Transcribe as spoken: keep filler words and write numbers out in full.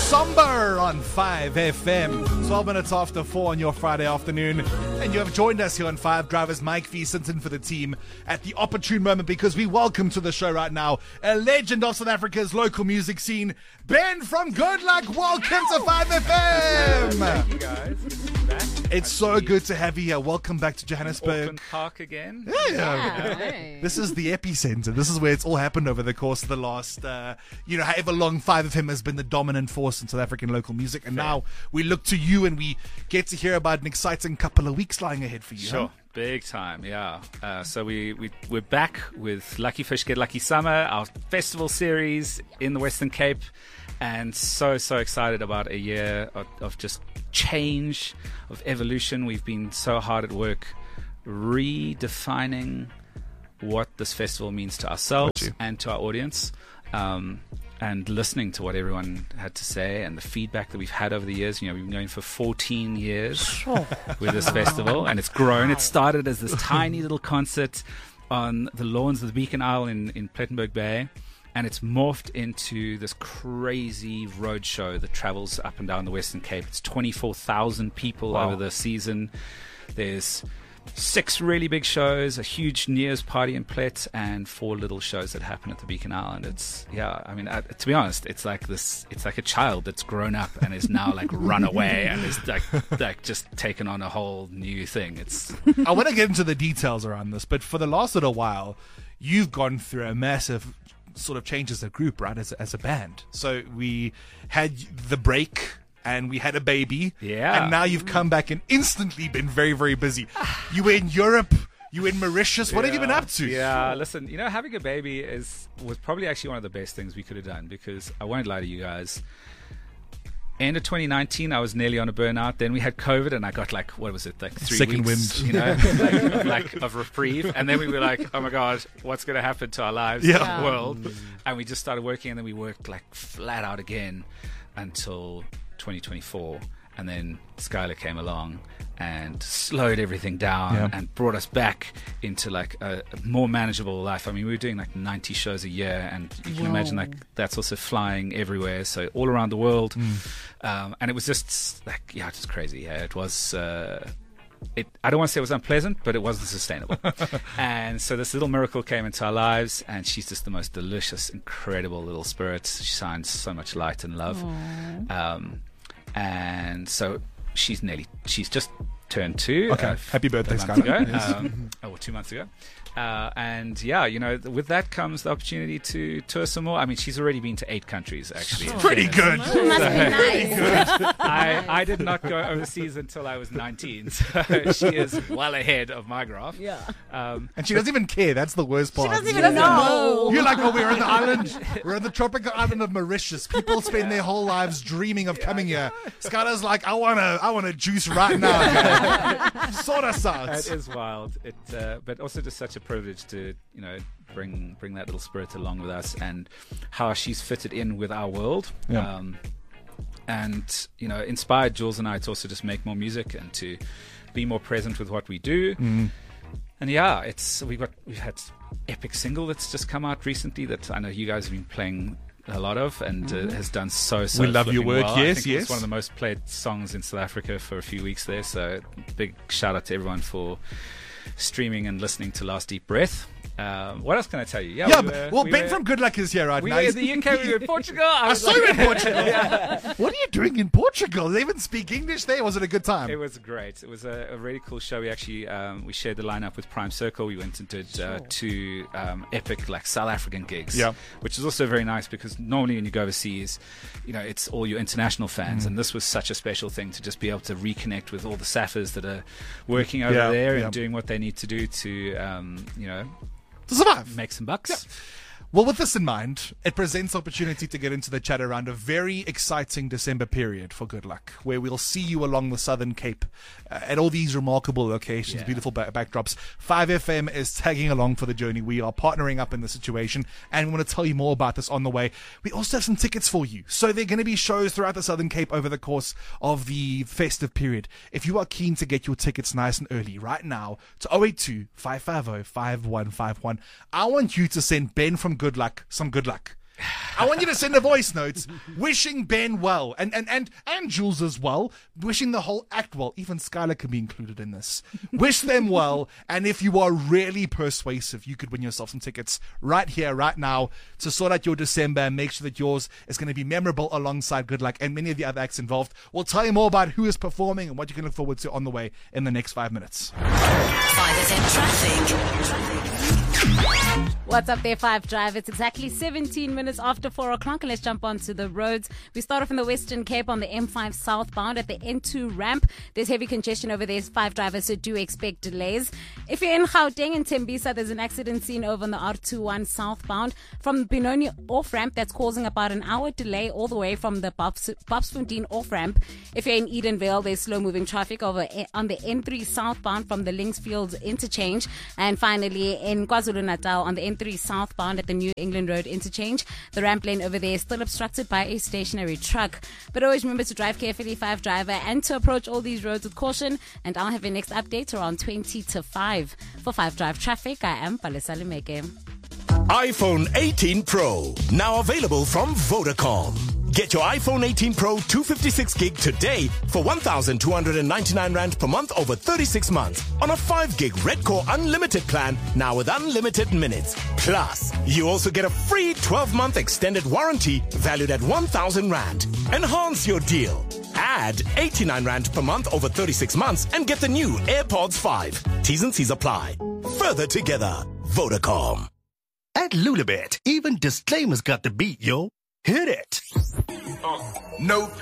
Somber on five F M. twelve minutes after four on your Friday afternoon. And you have joined us here on Five Drivers. Mike V sits in for the team at the opportune moment because we welcome to the show right now a legend of South Africa's local music scene, Ben from Good Luck. Welcome to five F M. Thank you guys. Good to be back. It's so good to have you here. Welcome back to Johannesburg. Auckland Park again. Yeah, yeah. Hey. This is the epicenter. This is where it's all happened over the course of the last, uh, you know, however long five F M has been the dominant force in South African local music. And Fair. now we look to you and we get to hear about an exciting couple of weeks lying ahead for you. Sure. Huh? Big time, yeah. Uh, so we, we, we're back with Lucky Fish Get Lucky Summer, our festival series in the Western Cape. And so, so excited about a year of, of just change, of evolution. We've been so hard at work redefining what this festival means to ourselves and to our audience, um, and listening to what everyone had to say and the feedback that we've had over the years. You know, we've been going for fourteen years with this festival, and it's grown. It started as this tiny little concert on the lawns of the Beacon Isle in, in Plettenberg Bay. And it's morphed into this crazy road show that travels up and down the Western Cape. It's twenty-four thousand people Wow. over the season. There's six really big shows, a huge New Year's party in Plet, and four little shows that happen at the Beacon Island. It's, yeah, I mean, uh, to be honest, it's like this, it's like a child that's grown up and is now like run away and is like, like just taken on a whole new thing. It's, I want to get into the details around this, but for the last little while, you've gone through a massive sort of change as a group, right, as, as a band. So we had the break and we had a baby. Yeah. And now you've come back and instantly been very, very busy. You were in Europe. You were in Mauritius. What have you been up to? Yeah, listen, you know, having a baby is was probably actually one of the best things we could have done, because I won't lie to you guys. End of twenty nineteen, I was nearly on a burnout. Then we had COVID, and I got like, what was it, like three Second weeks, wind. you know, like, like of reprieve. And then we were like, oh my God, what's going to happen to our lives, Yeah. in the world? And we just started working, and then we worked like flat out again until twenty twenty-four. And then Skylar came along and slowed everything down Yeah. and brought us back into like a, a more manageable life. I mean, we were doing like ninety shows a year, and you can Whoa. imagine like that's also flying everywhere, so all around the world. Mm. Um, and it was just like, yeah, just crazy. Yeah, it was. Uh, it. I don't want to say it was unpleasant, but it wasn't sustainable. And so this little miracle came into our lives, and she's just the most delicious, incredible little spirit. She shines so much light and love. Um, and so she's nearly. She's just turned two. Okay. uh, Happy birthday, a month Skylar. ago. Um, oh, well, two months ago. Uh, and yeah, you know, with that comes the opportunity to tour some more. I mean, she's already been to eight countries, actually. in Pretty fairness. good. Must be nice. I, I did not go overseas until I was nineteen, so she is well ahead of my graph. Yeah. Um, And she doesn't even care. That's the worst part. She doesn't even know. You're like, oh, we're on the island. We're on the tropical island of Mauritius. People spend their whole lives dreaming of coming here. Skylar's like, I wanna, I wanna juice right now. man. Sort us out. It is wild. It, uh, but also just such a privilege to, you know, bring bring that little spirit along with us, and how she's fitted in with our world. Yeah. Um, and you know, inspired Jules and I to also just make more music and to be more present with what we do. Mm. And yeah, it's we've got we've had epic single that's just come out recently that I know you guys have been playing a lot of, and uh, has done so so. We love your flipping work. well. I Yes, think yes. It's one of the most played songs in South Africa for a few weeks there. So big shout out to everyone for streaming and listening to Last Deep Breath. Um, what else can I tell you? Yeah, we but- were- well, we Ben were- from Good Luck is here right We now. were in He's- the U K. We were in Portugal. I, I was saw like- you in Portugal. What are you doing in Portugal? They even speak English there. Was it a good time? It was great. It was a, a really cool show. We actually um, we shared the lineup with Prime Circle. We went and did uh, two um, epic like South African gigs, Yeah. which is also very nice because normally when you go overseas, you know, it's all your international fans, and this was such a special thing to just be able to reconnect with all the Saffers that are working over Yeah, there and yeah. doing what they need to do to, um, you know, To survive. make some bucks. Well, with this in mind, it presents opportunity to get into the chat around a very exciting December period for Good Luck, where we'll see you along the Southern Cape uh, at all these remarkable locations, Yeah. beautiful ba- backdrops. five F M is tagging along for the journey. We are partnering up in the situation, and we want to tell you more about this on the way. We also have some tickets for you. So there are going to be shows throughout the Southern Cape over the course of the festive period. If you are keen to get your tickets nice and early right now to oh eight two, five five oh, five one five one, I want you to send Ben from Good Luck some good luck. I want you to send a voice note wishing Ben well and, and, and, and Jules as well, wishing the whole act well. Even Skylar can be included in this. Wish them well, and if you are really persuasive, you could win yourself some tickets right here, right now, to sort out your December and make sure that yours is going to be memorable alongside Good Luck and many of the other acts involved. We'll tell you more about who is performing and what you can look forward to on the way in the next five minutes. five S M Traffic. What's up there, Five Drive? It's exactly seventeen minutes after four o'clock, and let's jump onto the roads. We start off in the Western Cape on the M five southbound at the N two ramp. There's heavy congestion over there, Five Drivers, so do expect delays. If you're in Gauteng and Tembisa, there's an accident scene over on the R twenty-one southbound from Benoni off-ramp that's causing about an hour delay all the way from the Bobsfontein off-ramp. If you're in Edenvale, there's slow-moving traffic over on the N three southbound from the Linksfields interchange. And finally, in KwaZulu-Natal on the N three southbound at the New England Road interchange, the ramp lane over there is still obstructed by a stationary truck. But always remember to drive carefully, Five Driver, and to approach all these roads with caution. And I'll have your next update around twenty to five. For Five Drive Traffic, I am Palesa Limeke. iPhone eighteen Pro, now available from Vodacom. Get your iPhone eighteen Pro two fifty-six gig today for one thousand two hundred ninety-nine rand per month over thirty-six months on a five gig Red Core Unlimited plan, now with unlimited minutes. Plus, you also get a free twelve month extended warranty valued at one thousand rand. Enhance your deal. Add eighty-nine rand per month over thirty-six months and get the new AirPods five. T's and C's apply. Further together, Vodacom. At Lulabet, even disclaimers got the beat, yo. Hit it. No